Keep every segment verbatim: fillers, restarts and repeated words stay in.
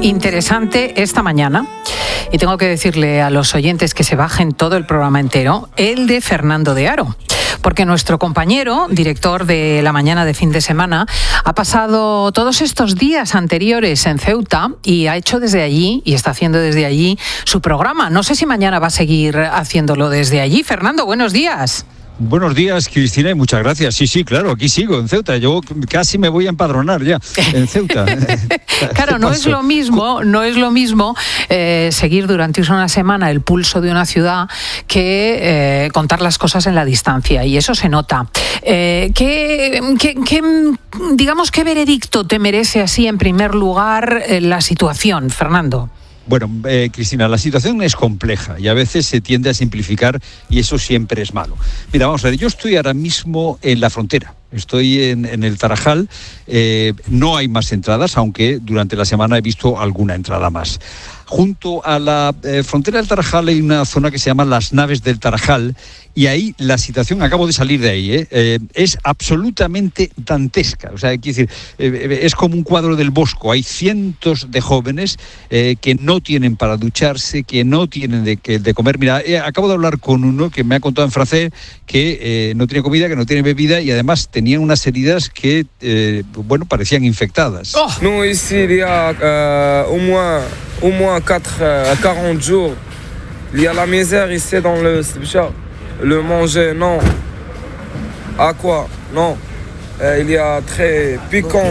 interesante esta mañana, y tengo que decirle a los oyentes que se bajen todo el programa entero, el de Fernando de Aro. Porque nuestro compañero, director de La Mañana de Fin de Semana, ha pasado todos estos días anteriores en Ceuta y ha hecho desde allí, y está haciendo desde allí, su programa. No sé si mañana va a seguir haciéndolo desde allí. Fernando, buenos días. Buenos días, Cristina, y muchas gracias. Sí, sí, claro, aquí sigo, en Ceuta. Yo casi me voy a empadronar ya, en Ceuta. Claro, no es lo mismo, no es lo mismo eh, seguir durante una semana el pulso de una ciudad que eh, contar las cosas en la distancia, y eso se nota. Eh, ¿qué, qué, qué, digamos, qué veredicto te merece así, en primer lugar, eh, la situación, Fernando? Bueno, eh, Cristina, la situación es compleja y a veces se tiende a simplificar, y eso siempre es malo. Mira, vamos a ver, yo estoy ahora mismo en la frontera. Estoy en, en el Tarajal, eh, no hay más entradas, aunque durante la semana he visto alguna entrada más. Junto a la eh, frontera del Tarajal hay una zona que se llama Las Naves del Tarajal, y ahí la situación, acabo de salir de ahí, ¿eh? Eh, es absolutamente dantesca. O sea, quiero decir, eh, es como un cuadro del Bosco. Hay cientos de jóvenes eh, que no tienen para ducharse, que no tienen de, que, de comer. Mira, eh, acabo de hablar con uno que me ha contado en francés que eh, no tiene comida, que no tiene bebida, y además tenían unas heridas que, eh, bueno, parecían infectadas. Oh. Nous, ici, il y a euh, au moins, au moins quatre à quarante jours, il y a la misère ici dans le Sibcha. Le manger, non. À quoi? Non. Euh, il y a très piquant.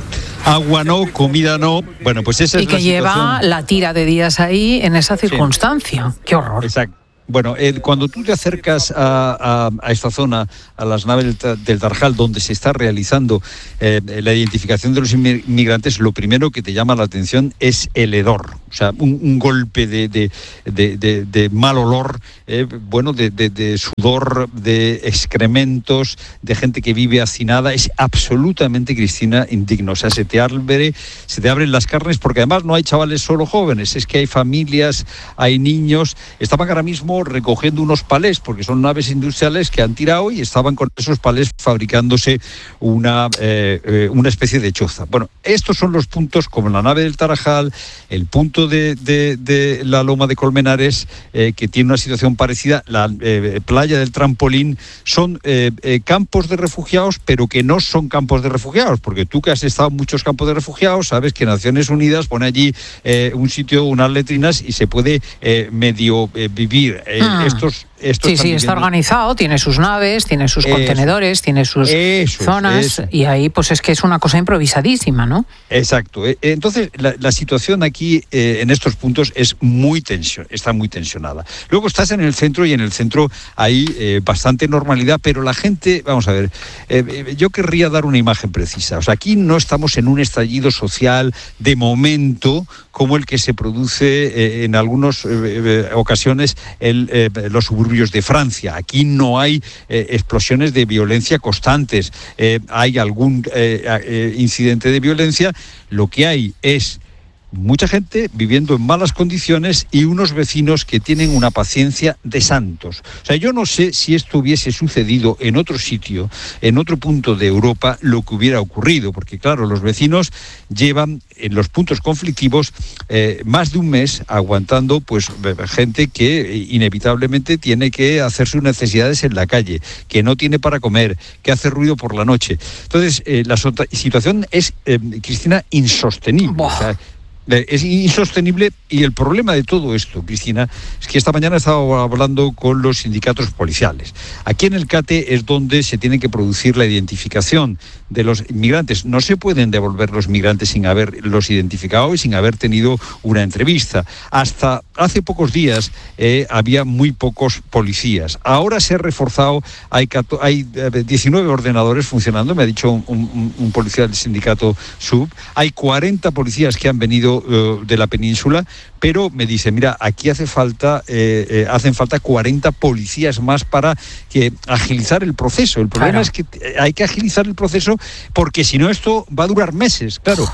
Agua no, comida no. Bueno, pues esa es y que la lleva situación. La tira de días ahí en esa circunstancia. Sí. Qué horror. Exacto. Bueno, eh, cuando tú te acercas a, a, a esta zona, a las naves del, del Tarajal, donde se está realizando eh, la identificación de los inmigrantes, lo primero que te llama la atención es el hedor. O sea, un, un golpe de, de, de, de, de mal olor, eh, bueno, de, de, de sudor, de excrementos, de gente que vive hacinada. Es absolutamente, Cristina, indigno. O sea, se te abre, se te abren las carnes, porque además no hay chavales solo jóvenes, es que hay familias, hay niños. Estaban ahora mismo recogiendo unos palés, porque son naves industriales que han tirado, y estaban con esos palés fabricándose una, eh, eh, una especie de choza. Bueno, estos son los puntos, como la nave del Tarajal, el punto de, de, de la Loma de Colmenares, eh, que tiene una situación parecida, la eh, playa del Trampolín. Son eh, eh, campos de refugiados, pero que no son campos de refugiados, porque tú que has estado en muchos campos de refugiados, sabes que Naciones Unidas pone allí eh, un sitio, unas letrinas, y se puede eh, medio eh, vivir. Eh, ah. Estos, estos sí, sí, está organizado, tiene sus naves, tiene sus eso, contenedores, tiene sus eso, zonas, eso. Y ahí pues es que es una cosa improvisadísima, ¿no? Exacto. Entonces, la, la situación aquí eh, en estos puntos es muy tensión, está muy tensionada. Luego estás en el centro, y en el centro hay eh, bastante normalidad, pero la gente, vamos a ver, eh, yo querría dar una imagen precisa. O sea, aquí no estamos en un estallido social de momento como el que se produce eh, en algunas eh, ocasiones en eh, los suburbios de Francia. Aquí no hay eh, explosiones de violencia constantes, eh, hay algún eh, eh, incidente de violencia. Lo que hay es mucha gente viviendo en malas condiciones y unos vecinos que tienen una paciencia de santos. O sea, yo no sé si esto hubiese sucedido en otro sitio, en otro punto de Europa, lo que hubiera ocurrido, porque claro, los vecinos llevan en los puntos conflictivos eh, más de un mes aguantando pues gente que inevitablemente tiene que hacer sus necesidades en la calle, que no tiene para comer, que hace ruido por la noche. Entonces, eh, la situación es, eh, Cristina, insostenible. O sea, es insostenible, y el problema de todo esto, Cristina, es que esta mañana he estado hablando con los sindicatos policiales. Aquí en el CATE es donde se tiene que producir la identificación de los inmigrantes. No se pueden devolver los migrantes sin haberlos identificado y sin haber tenido una entrevista. Hasta hace pocos días eh, había muy pocos policías. Ahora se ha reforzado, hay, hay diecinueve ordenadores funcionando, me ha dicho un, un, un policía del sindicato SUB. Hay cuarenta policías que han venido de la península, pero me dice, mira, aquí hace falta eh, eh, hacen falta cuarenta policías más para que agilizar el proceso. El problema claro. es que hay que agilizar el proceso, porque si no esto va a durar meses, claro.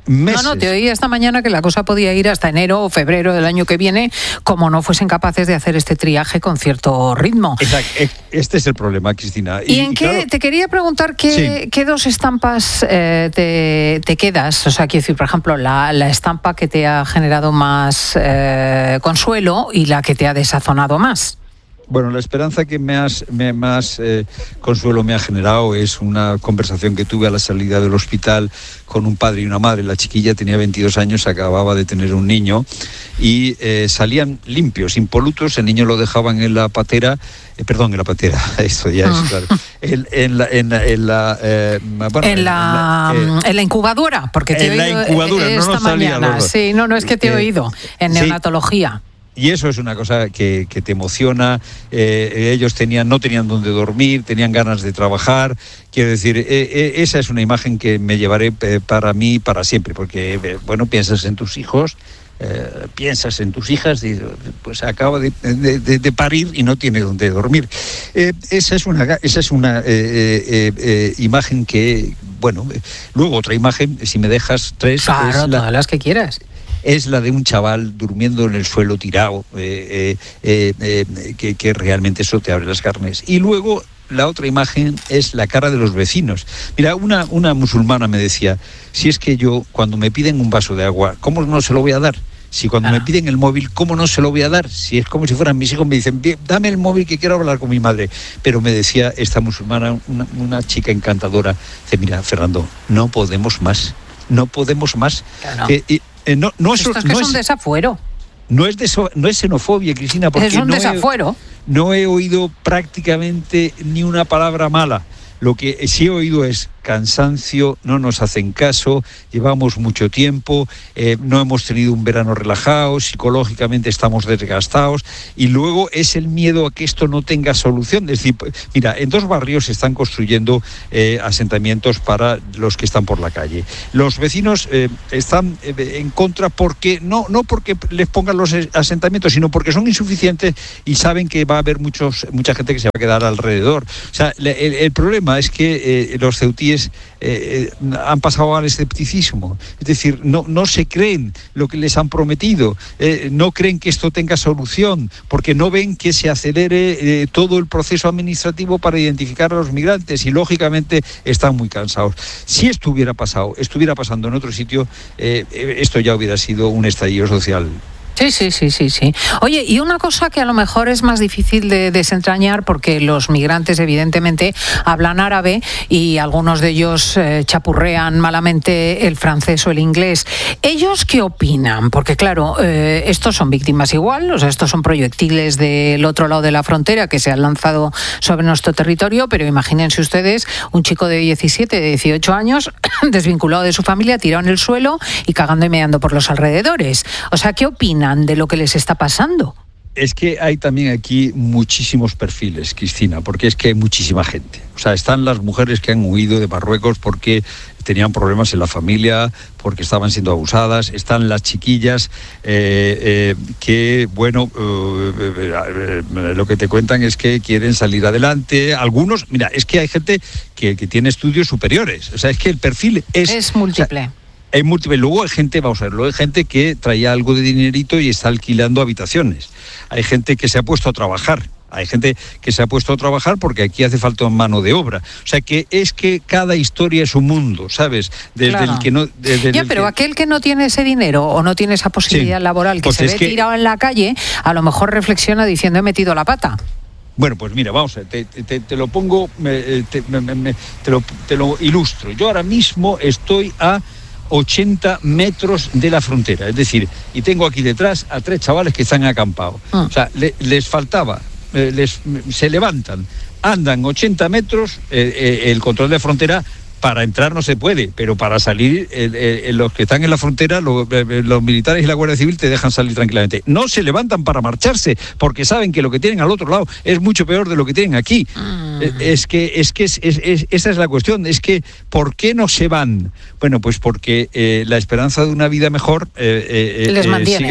meses. No, no, te oí esta mañana que la cosa podía ir hasta enero o febrero del año que viene, como no fuesen capaces de hacer este triaje con cierto ritmo. Exacto. Este es el problema, Cristina. ¿Y, ¿Y en qué? Claro, te quería preguntar qué, sí. qué dos estampas eh, te, te quedas. O sea, quiero decir, por ejemplo, la, la estampa que te ha generado más eh, consuelo y la que te ha desazonado más. Bueno, la esperanza que me has, me, más eh, consuelo me ha generado es una conversación que tuve a la salida del hospital con un padre y una madre. La chiquilla tenía veintidós años, acababa de tener un niño y eh, salían limpios, impolutos. El niño lo dejaban en la patera, eh, perdón, en la patera, esto ya es claro. En, en la, en la, en la, eh, bueno, en la, en la, eh, en la incubadora, porque te he oído en la incubadora, esta no nos mañana. Sí, no, no es que te he eh, oído en neonatología. Sí. Y eso es una cosa que, que te emociona. Eh, ellos tenían, no tenían dónde dormir, tenían ganas de trabajar. Quiero decir, eh, eh, esa es una imagen que me llevaré eh, para mí para siempre, porque, eh, bueno, piensas en tus hijos, eh, piensas en tus hijas, y pues acaba de, de, de, de parir y no tiene dónde dormir. Eh, esa es una, esa es una eh, eh, eh, imagen que, bueno, eh, luego otra imagen, si me dejas tres. Claro, es la, todas las que quieras. Es la de un chaval durmiendo en el suelo tirado, eh, eh, eh, que, que realmente eso te abre las carnes. Y luego la otra imagen es la cara de los vecinos. Mira, una, una musulmana me decía, si es que yo cuando me piden un vaso de agua, ¿cómo no se lo voy a dar? Si cuando ah. me piden el móvil, ¿cómo no se lo voy a dar? Si es como si fueran mis hijos, me dicen, dame el móvil que quiero hablar con mi madre. Pero me decía esta musulmana, una, una chica encantadora, dice, mira, Fernando, no podemos más, no podemos más. Claro. Eh, y, Eh, no, no es, Esto es que no es un es, desafuero. No es, deso, no es xenofobia, Cristina, porque es un no desafuero. He, no he oído prácticamente ni una palabra mala. Lo que sí he oído es cansancio, no nos hacen caso, llevamos mucho tiempo, eh, no hemos tenido un verano relajado, psicológicamente estamos desgastados, y luego es el miedo a que esto no tenga solución. Es decir, mira, en dos barrios se están construyendo eh, asentamientos para los que están por la calle. Los vecinos eh, están eh, en contra porque no, no porque les pongan los asentamientos, sino porque son insuficientes y saben que va a haber muchos, mucha gente que se va a quedar alrededor. O sea, el, el problema es que eh, los ceutíes Eh, eh, han pasado al escepticismo, es decir, no, no se creen lo que les han prometido, eh, no creen que esto tenga solución, porque no ven que se acelere eh, todo el proceso administrativo para identificar a los migrantes y lógicamente están muy cansados. Si esto hubiera pasado, estuviera pasando en otro sitio, eh, esto ya hubiera sido un estallido social. Sí, sí, sí, sí, sí. Oye, y una cosa que a lo mejor es más difícil de desentrañar porque los migrantes evidentemente hablan árabe y algunos de ellos eh, chapurrean malamente el francés o el inglés. ¿Ellos qué opinan? Porque claro, eh, estos son víctimas igual, o sea, estos son proyectiles del otro lado de la frontera que se han lanzado sobre nuestro territorio, pero imagínense ustedes un chico de diecisiete, de dieciocho años, desvinculado de su familia, tirado en el suelo y cagando y meando por los alrededores. O sea, ¿qué opinan de lo que les está pasando? Es que hay también aquí muchísimos perfiles, Cristina, porque es que hay muchísima gente. O sea, están las mujeres que han huido de Marruecos porque tenían problemas en la familia, porque estaban siendo abusadas. Están las chiquillas eh, eh, que, bueno, eh, eh, eh, lo que te cuentan es que quieren salir adelante. Algunos, mira, es que hay gente que, que tiene estudios superiores. O sea, es que el perfil es... Es múltiple. O sea, hay múltiples. Luego hay gente, vamos a ver, luego hay gente que traía algo de dinerito y está alquilando habitaciones. Hay gente que se ha puesto a trabajar. Hay gente que se ha puesto a trabajar porque aquí hace falta mano de obra. O sea, que es que cada historia es un mundo, ¿sabes? Desde claro. el que no... Desde ya, el pero que... aquel que no tiene ese dinero o no tiene esa posibilidad sí. laboral, que pues se ve que... tirado en la calle, a lo mejor reflexiona diciendo he metido la pata. Bueno, pues mira, vamos a ver, te, te, te lo pongo, te, me, me, te, lo, te lo ilustro. Yo ahora mismo estoy a ochenta metros de la frontera, es decir, y tengo aquí detrás a tres chavales que están acampados. Ah. O sea, le, les faltaba, eh, les, se levantan, andan ochenta metros, eh, eh, el control de frontera. Para entrar no se puede, pero para salir, eh, eh, los que están en la frontera, lo, eh, los militares y la Guardia Civil te dejan salir tranquilamente. No se levantan para marcharse, porque saben que lo que tienen al otro lado es mucho peor de lo que tienen aquí. Mm. Eh, es que, es que es, es, es, esa es la cuestión, es que ¿por qué no se van? Bueno, pues porque eh, la esperanza de una vida mejor... Eh, eh, les mantiene. Sigue,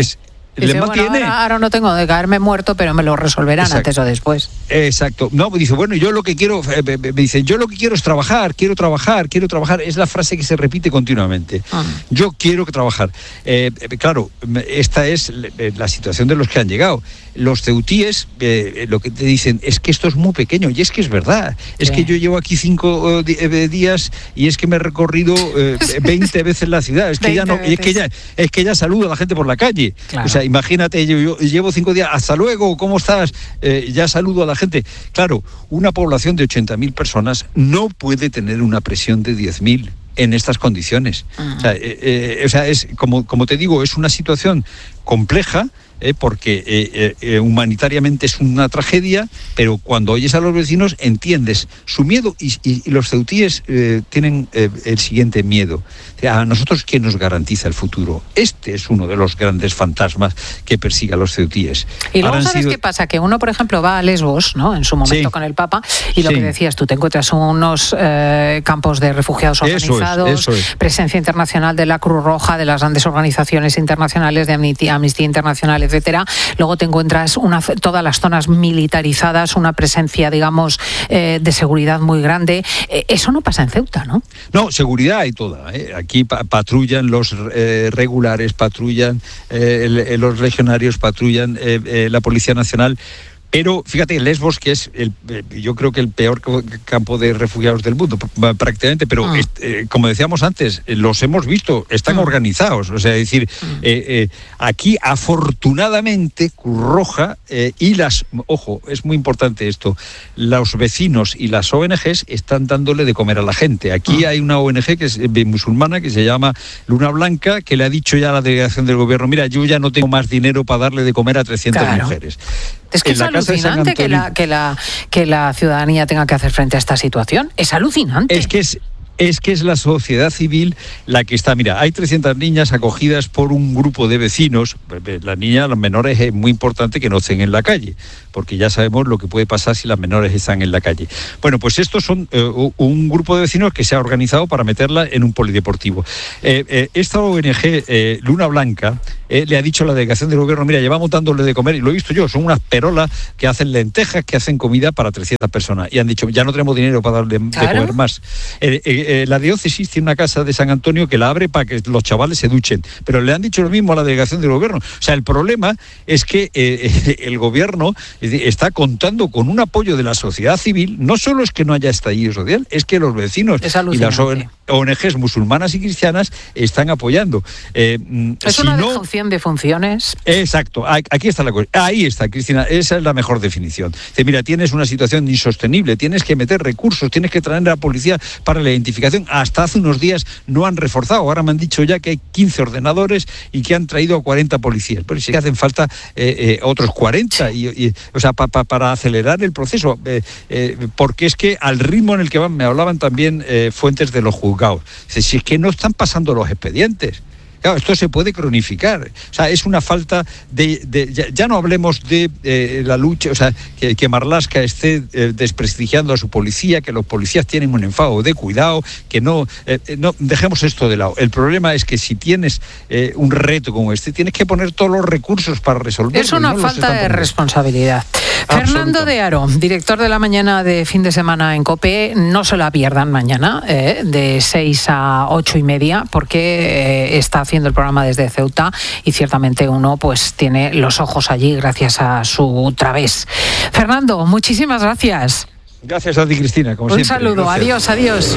Dice, le bueno, mantiene. ahora, ahora no tengo de caerme muerto, pero me lo resolverán Exacto. antes o después. Exacto. No, dice, bueno, yo lo que quiero, eh, me dice, yo lo que quiero es trabajar, quiero trabajar, quiero trabajar. Es la frase que se repite continuamente. Ah. Yo quiero trabajar. Eh, claro, esta es la situación de los que han llegado. Los ceutíes eh, lo que te dicen es que esto es muy pequeño, y es que es verdad. Es sí. que yo llevo aquí cinco eh, días y es que me he recorrido eh, veinte veces la ciudad. Es que ya no, es que ya, es que ya saludo a la gente por la calle. Claro. O sea, imagínate, yo, yo llevo cinco días, hasta luego, ¿cómo estás? Eh, ya saludo a la gente. Claro, una población de ochenta mil personas no puede tener una presión de diez mil en estas condiciones. Uh-huh. O sea, eh, eh, o sea, es como, como te digo, es una situación compleja, eh, porque eh, eh, humanitariamente es una tragedia, pero cuando oyes a los vecinos entiendes su miedo, y, y, y los ceutíes eh, tienen eh, el siguiente miedo. O sea, a nosotros, ¿quién nos garantiza el futuro? Este es uno de los grandes fantasmas que persigue a los ceutíes. Y luego, ¿sabes sido... qué pasa? Que uno, por ejemplo, va a Lesbos, ¿no?, en su momento sí. con el Papa, y lo sí. que decías tú, te encuentras unos eh, campos de refugiados organizados, eso es, eso es. presencia internacional de la Cruz Roja, de las grandes organizaciones internacionales, de Amnistía, Amnistía Internacional, etcétera. Luego te encuentras una, todas las zonas militarizadas, una presencia, digamos, eh, de seguridad muy grande. Eh, eso no pasa en Ceuta, ¿no? No, seguridad hay toda. ¿eh? Aquí pa- patrullan los eh, regulares, patrullan eh, el, los legionarios, patrullan eh, eh, la Policía Nacional. Pero fíjate, Lesbos, que es el, yo creo que el peor campo de refugiados del mundo, prácticamente, pero ah. eh, como decíamos antes, los hemos visto, están ah. organizados. O sea, es decir, ah. eh, eh, aquí afortunadamente Cruz Roja eh, y las, ojo, es muy importante esto, los vecinos y las O N Ges están dándole de comer a la gente. Aquí ah. hay una O N Ge que es musulmana, que se llama Luna Blanca, que le ha dicho ya a la delegación del gobierno, mira, yo ya no tengo más dinero para darle de comer a trescientas claro. mujeres. Es que es alucinante que la, que, la, que la ciudadanía tenga que hacer frente a esta situación. Es alucinante. Es que es... Es que es la sociedad civil la que está... Mira, hay trescientas niñas acogidas por un grupo de vecinos. Las niñas, las menores, es muy importante que no estén en la calle, porque ya sabemos lo que puede pasar si las menores están en la calle. Bueno, pues estos son eh, un grupo de vecinos que se ha organizado para meterla en un polideportivo. Eh, eh, esta O N Ge, eh, Luna Blanca, eh, le ha dicho a la delegación del gobierno, mira, llevamos dándole de comer, y lo he visto yo, son unas perolas que hacen lentejas, que hacen comida para trescientas personas. Y han dicho, ya no tenemos dinero para darle ¿Claro? de comer más. Eh, eh, Eh, la diócesis tiene una casa de San Antonio que la abre para que los chavales se duchen, pero le han dicho lo mismo a la delegación del gobierno. O sea, el problema es que eh, el gobierno está contando con un apoyo de la sociedad civil. No solo es que no haya estallido social, es que los vecinos y las O N Ges musulmanas y cristianas están apoyando. Eh, es si una no, dejación de funciones. Exacto, aquí está la cosa. Ahí está, Cristina, esa es la mejor definición. Dice, mira, tienes una situación insostenible, tienes que meter recursos, tienes que traer a la policía para la identificación. Hasta hace unos días no han reforzado. Ahora me han dicho ya que hay quince ordenadores y que han traído a cuarenta policías. Pero sí que hacen falta eh, eh, otros cuarenta, y, y, o sea, pa, pa, para acelerar el proceso. Eh, eh, porque es que al ritmo en el que van, me hablaban también eh, fuentes de los juzgados. Dice, si es que no están pasando los expedientes. Claro, esto se puede cronificar. O sea, es una falta de... de ya, ya no hablemos de eh, la lucha, o sea, que, que Marlaska esté eh, desprestigiando a su policía, que los policías tienen un enfado de cuidado, que no... Eh, no dejemos esto de lado. El problema es que si tienes eh, un reto como este, tienes que poner todos los recursos para resolverlo. Es una no falta de responsabilidad. Fernando de Aro, director de la mañana de fin de semana en COPE, no se la pierdan mañana, eh, de seis a ocho y media, porque eh, está haciendo el programa desde Ceuta y ciertamente uno pues tiene los ojos allí gracias a su través. Fernando, muchísimas gracias. Gracias a ti, Cristina, como Un siempre. Un saludo, gracias. adiós, adiós.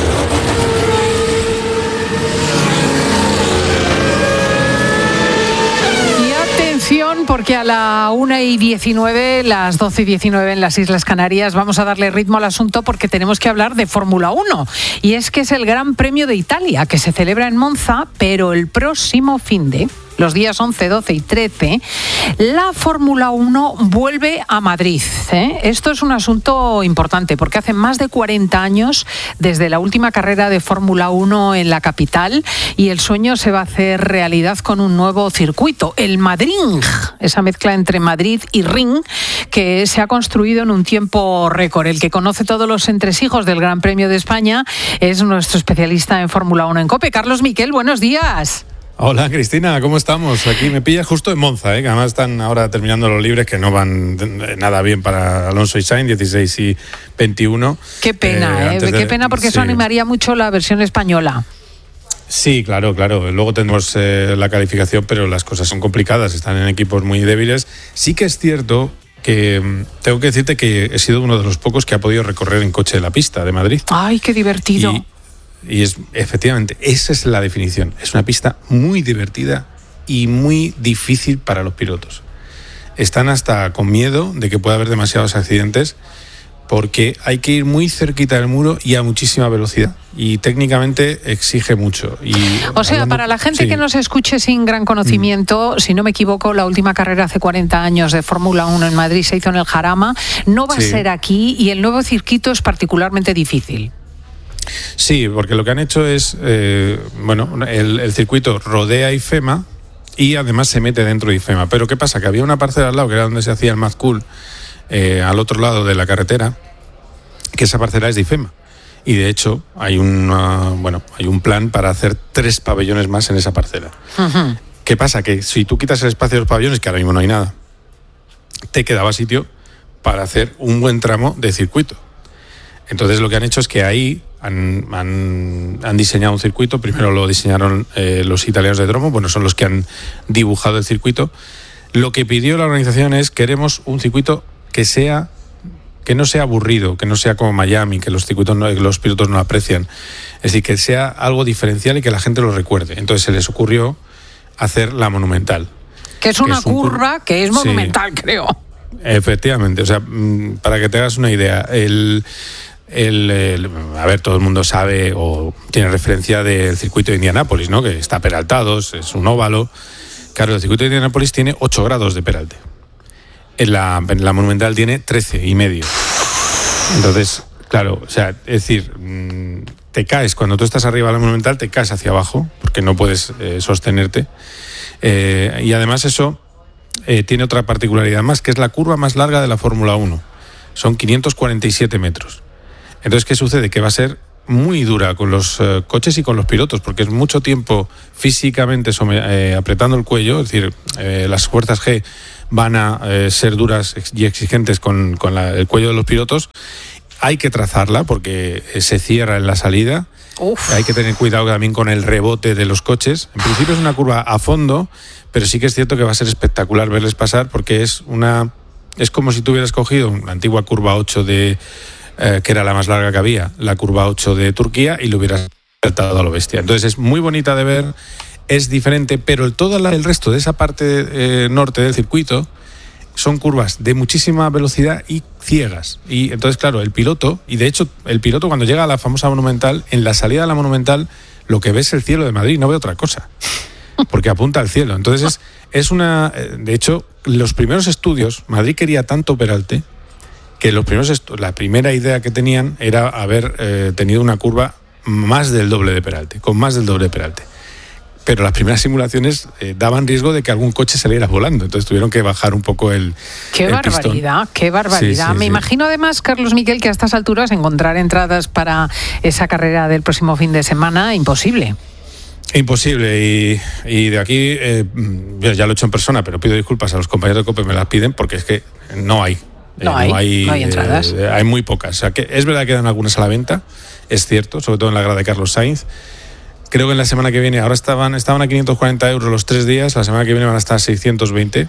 Porque a la una y diecinueve, las doce y diecinueve en las Islas Canarias, vamos a darle ritmo al asunto porque tenemos que hablar de Fórmula uno. Y es que es el Gran Premio de Italia, que se celebra en Monza, pero el próximo finde, los días once, doce y trece, la Fórmula uno vuelve a Madrid. ¿eh? Esto es un asunto importante porque hace más de cuarenta años desde la última carrera de Fórmula uno en la capital, y el sueño se va a hacer realidad con un nuevo circuito, el Madrid, esa mezcla entre Madrid y Ring, que se ha construido en un tiempo récord. El que conoce todos los entresijos del Gran Premio de España es nuestro especialista en Fórmula uno en COPE, Carlos Miquel. Buenos días. Hola Cristina, ¿cómo estamos? Aquí me pillas justo en Monza, ¿eh? Que además están ahora terminando los libres que no van nada bien para Alonso y Sainz, dieciséis y veintiuno. Qué pena, ¿eh? ¿eh? Qué pena porque sí. Eso animaría mucho la versión española. Sí, claro, claro. Luego tenemos eh, la calificación, pero las cosas son complicadas, están en equipos muy débiles. Sí que es cierto que tengo que decirte que he sido uno de los pocos que ha podido recorrer en coche la pista de Madrid. ¡Ay, qué divertido! Y, y es, efectivamente, esa es la definición. Es una pista muy divertida y muy difícil para los pilotos. Están hasta con miedo de que pueda haber demasiados accidentes, porque hay que ir muy cerquita del muro y a muchísima velocidad. Y técnicamente exige mucho. Y o sea, hablando, para la gente sí. que nos escuche sin gran conocimiento, mm. si no me equivoco, la última carrera hace cuarenta años de Fórmula uno en Madrid se hizo en el Jarama. No va sí. a ser aquí y el nuevo circuito es particularmente difícil. Sí, porque lo que han hecho es, eh, bueno, el, el circuito rodea IFEMA y además se mete dentro de IFEMA. Pero ¿qué pasa? Que había una parcela al lado que era donde se hacía el Mad Cool, Eh, al otro lado de la carretera, que esa parcela es de IFEMA, y de hecho hay una, bueno, hay un plan para hacer tres pabellones más en esa parcela. Uh-huh. ¿Qué pasa? Que si tú quitas el espacio de los pabellones, que ahora mismo no hay nada, te quedaba sitio para hacer un buen tramo de circuito. Entonces lo que han hecho es que ahí han, han, han diseñado un circuito. Primero lo diseñaron eh, los italianos de Dromo, bueno, son los que han dibujado el circuito. Lo que pidió la organización es: queremos un circuito que sea que no sea aburrido, que no sea como Miami, que los circuitos no, los pilotos no aprecian. Es decir, que sea algo diferencial y que la gente lo recuerde. Entonces se les ocurrió hacer la Monumental. Que es una que es curva cur... que es monumental, sí, creo. Efectivamente. O sea, para que te hagas una idea, el, el, el a ver, todo el mundo sabe o tiene referencia del circuito de Indianápolis, ¿no? Que está peraltado, es un óvalo. Claro, el circuito de Indianápolis tiene ocho grados de peralte. En la, en la Monumental tiene trece y medio. Entonces, claro, o sea, es decir, te caes, cuando tú estás arriba de la Monumental, te caes hacia abajo, porque no puedes eh, sostenerte. Eh, y además eso eh, tiene otra particularidad más, que es la curva más larga de la Fórmula uno. Son quinientos cuarenta y siete metros. Entonces, ¿qué sucede? Que va a ser muy dura con los eh, coches y con los pilotos, porque es mucho tiempo físicamente some, eh, apretando el cuello, es decir, eh, las fuerzas G van a eh, ser duras y exigentes con, con la, el cuello de los pilotos. Hay que trazarla porque eh, se cierra en la salida. Uf. Hay que tener cuidado también con el rebote de los coches. En principio es una curva a fondo, pero sí que es cierto que va a ser espectacular verles pasar, porque es una es como si tú hubieras cogido la antigua curva ocho de eh, que era la más larga que había, la curva ocho de Turquía, y lo hubieras saltado a lo bestia. Entonces es muy bonita de ver. Es diferente, pero el, todo la, el resto de esa parte eh, norte del circuito son curvas de muchísima velocidad y ciegas. Y entonces, claro, el piloto, y de hecho el piloto cuando llega a la famosa Monumental, en la salida de la Monumental, lo que ve es el cielo de Madrid, no ve otra cosa, porque apunta al cielo. Entonces es, es una... De hecho, los primeros estudios, Madrid quería tanto peralte, que los primeros estu- la primera idea que tenían era haber eh, tenido una curva más del doble de peralte, con más del doble de peralte. Pero las primeras simulaciones eh, daban riesgo de que algún coche saliera volando, entonces tuvieron que bajar un poco el Qué el barbaridad, pistón. qué barbaridad. Sí, sí, Me sí. imagino además, Carlos Miquel, que a estas alturas encontrar entradas para esa carrera del próximo fin de semana, imposible. Imposible, y, y de aquí, eh, ya lo he hecho en persona, pero pido disculpas a los compañeros de COPE, me las piden, porque es que no hay. No, eh, hay, no hay, no hay entradas. Eh, hay muy pocas. O sea, que es verdad que quedan algunas a la venta, es cierto, sobre todo en la grada de Carlos Sainz. Creo que en la semana que viene, ahora estaban, estaban a quinientos cuarenta euros los tres días, la semana que viene van a estar a seiscientos veinte.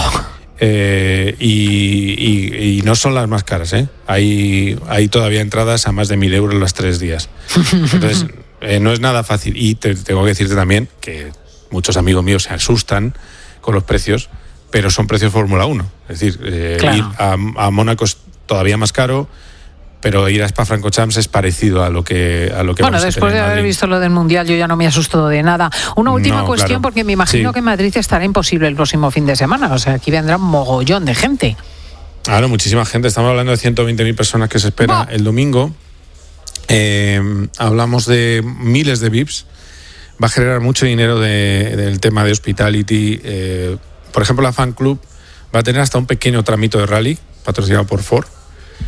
Eh, y, y, y no son las más caras, ¿eh? Hay, hay todavía entradas a más de mil euros los tres días. Entonces, eh, no es nada fácil. Y te, tengo que decirte también que muchos amigos míos se asustan con los precios, pero son precios Fórmula uno. Es decir, eh, claro. ir a, a Mónaco es todavía más caro, pero ir a Spa-Francorchamps es parecido a lo que a lo que bueno, después de haber visto lo del Mundial, yo ya no me asusto de nada. Una última no, cuestión, claro. Porque me imagino sí. que en Madrid estará imposible el próximo fin de semana. O sea, aquí vendrá un mogollón de gente. Claro, muchísima gente. Estamos hablando de ciento veinte mil personas que se espera oh. el domingo. Eh, hablamos de miles de V I Ps. Va a generar mucho dinero de, del tema de hospitality. Eh, por ejemplo, la Fan Club va a tener hasta un pequeño tramito de rally patrocinado por Ford,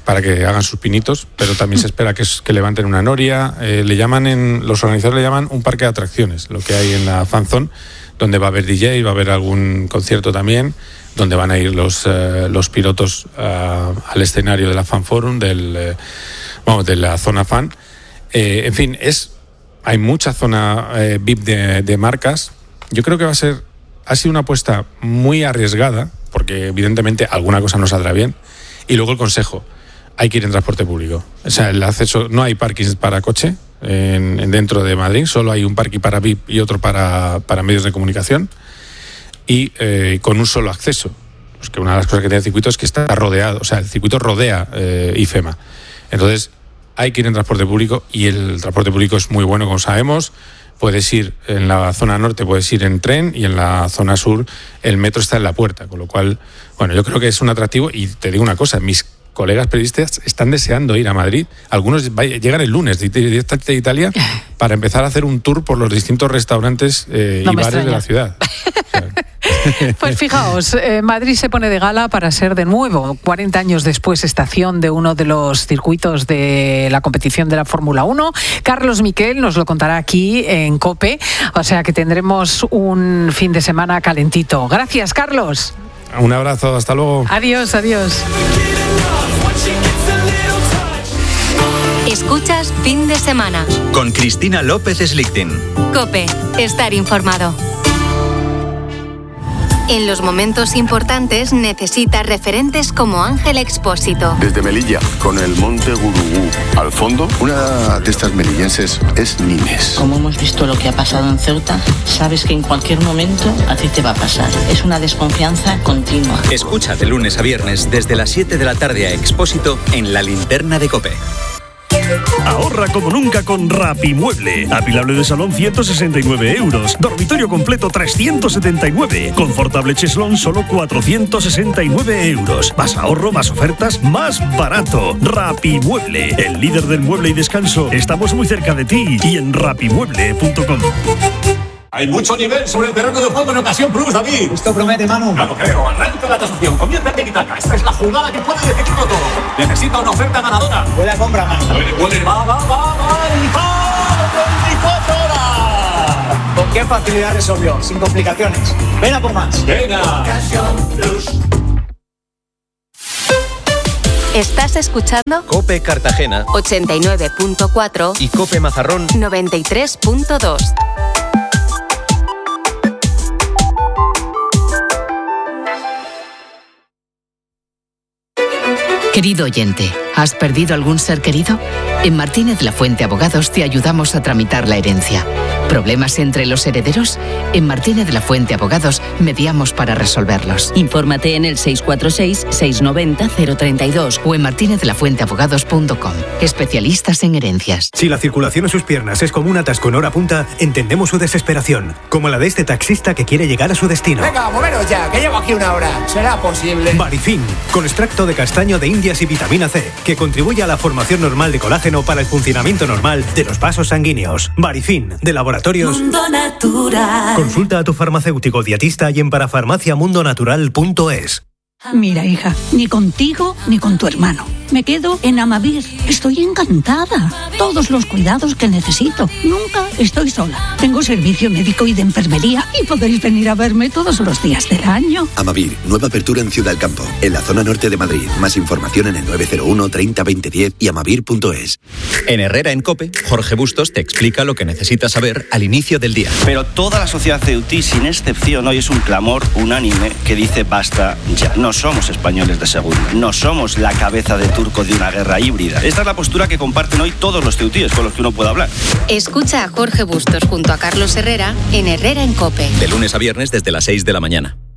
para que hagan sus pinitos, pero también se espera que, que levanten una noria. Eh, le llaman en, los organizadores le llaman un parque de atracciones, lo que hay en la Fan Zone, donde va a haber D J, va a haber algún concierto también, donde van a ir los, eh, los pilotos uh, al escenario de la Fan Forum, del, eh, vamos, de la zona fan. Eh, en fin, es hay mucha zona eh, V I P de, de marcas. Yo creo que va a ser, ha sido una apuesta muy arriesgada, porque evidentemente alguna cosa no saldrá bien. Y luego el consejo, hay que ir en transporte público. O sea, el acceso, no hay parkings para coche en, en dentro de Madrid, solo hay un parking para V I P y otro para, para medios de comunicación, y eh, con un solo acceso. Pues que una de las cosas que tiene el circuito es que está rodeado, o sea, el circuito rodea eh, IFEMA. Entonces, hay que ir en transporte público, y el transporte público es muy bueno, como sabemos. Puedes ir en la zona norte, puedes ir en tren, y en la zona sur el metro está en la puerta, con lo cual, bueno, yo creo que es un atractivo. Y te digo una cosa, mis colegas periodistas están deseando ir a Madrid. Algunos llegan el lunes directamente de Italia para empezar a hacer un tour por los distintos restaurantes eh, no y bares extraña. de la ciudad. O sea, pues fijaos, eh, Madrid se pone de gala para ser de nuevo, cuarenta años después, estación de uno de los circuitos de la competición de la Fórmula uno. Carlos Miquel nos lo contará aquí en COPE, o sea que tendremos un fin de semana calentito. Gracias, Carlos. Un abrazo, hasta luego. Adiós, adiós. Escuchas Fin de Semana con Cristina López Slichting. COPE, estar informado. En los momentos importantes necesitas referentes como Ángel Expósito. Desde Melilla, con el monte Gurugú al fondo, una de estas melillenses es Nimes. Como hemos visto lo que ha pasado en Ceuta, sabes que en cualquier momento a ti te va a pasar. Es una desconfianza continua. Escucha de lunes a viernes desde las siete de la tarde a Expósito en La Linterna de COPE. Ahorra como nunca con Rapimueble. Apilable de salón ciento sesenta y nueve euros. Dormitorio completo trescientos setenta y nueve. Confortable cheslón solo cuatrocientos sesenta y nueve euros. Más ahorro, más ofertas, más barato. Rapimueble, el líder del mueble y descanso. Estamos muy cerca de ti y en rapimueble punto com. Hay mucho nivel sobre el terreno de juego en ocasión Plus, David. Esto promete, Manu. Claro, creo. Arranca la tasación. Comienza el tiki-taka. Esta es la jugada que puede decidirlo todo. Necesita una oferta ganadora. Buena compra, Manu. Puede, puede. Va, va, va, va. Y va. veinticuatro horas. ¿Con qué facilidad resolvió? Sin complicaciones. Ven a por más. Venga. Ocasión Plus. ¿Estás escuchando? COPE Cartagena ochenta y nueve punto cuatro y COPE Mazarrón noventa y tres punto dos. Querido oyente, ¿has perdido algún ser querido? En Martínez La Fuente Abogados te ayudamos a tramitar la herencia. ¿Problemas entre los herederos? En Martínez La Fuente Abogados mediamos para resolverlos. Infórmate en el seis cuatro seis, seis nueve cero, cero tres dos o en martínez la fuente abogados punto com. Especialistas en herencias. Si la circulación en sus piernas es como un atasco en hora punta, entendemos su desesperación, como la de este taxista que quiere llegar a su destino. Venga, moveros ya, que llevo aquí una hora. ¿Será posible? Barifin, con extracto de castaño de indias y vitamina C, que contribuye a la formación normal de colágeno para el funcionamiento normal de los vasos sanguíneos. Barifin, de Laboratorios Mundo Natural. Consulta a tu farmacéutico dietista y en parafarmacia mundo natural punto es. Mira, hija, ni contigo ni con tu hermano. Me quedo en Amavir. Estoy encantada. Todos los cuidados que necesito. Nunca estoy sola. Tengo servicio médico y de enfermería y podéis venir a verme todos los días del año. Amavir, nueva apertura en Ciudad del Campo, en la zona norte de Madrid. Más información en el nueve cero uno, treinta, veinte, diez y amavir punto es. En Herrera en COPE, Jorge Bustos te explica lo que necesitas saber al inicio del día. Pero toda la sociedad ceutí, sin excepción, hoy es un clamor unánime que dice basta ya. No somos españoles de segunda. No somos la cabeza de turco de una guerra híbrida. Esta es la postura que comparten hoy todos los ceutíes con los que uno puede hablar. Escucha a Jorge Bustos junto a Carlos Herrera en Herrera en COPE. De lunes a viernes desde las seis de la mañana.